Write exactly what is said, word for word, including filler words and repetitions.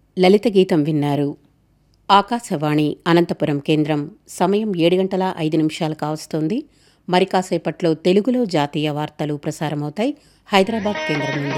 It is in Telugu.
లలిత గీతం విన్నారు. ఆకాశవాణి అనంతపురం కేంద్రం. సమయం ఏడు గంటల ఐదు నిమిషాలు కావస్తోంది. మరి కాసేపట్లో తెలుగులో జాతీయ వార్తలు ప్రసారమవుతాయి హైదరాబాద్ కేంద్రం నుండి.